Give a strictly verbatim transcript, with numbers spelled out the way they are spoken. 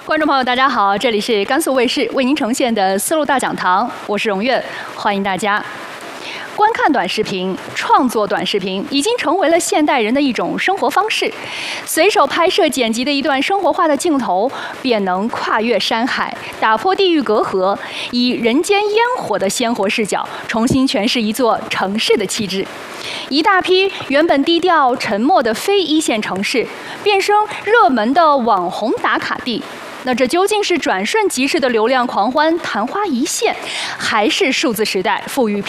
观众朋友，大家好，这里是甘肃卫视为您呈现的丝路大讲堂，我是荣月，欢迎大家。观看短视频、创作短视频已经成为了现代人的一种生活方式。随手拍摄剪辑的一段生活化的镜头，便能跨越山海，打破地域隔阂，以人间烟火的鲜活视角，重新诠释一座城市的气质。一大批原本低调沉默的非一线城市，变身热门的网红打卡地。那这究竟是转瞬即逝的流量狂欢昙花一现，还是数字时代赋予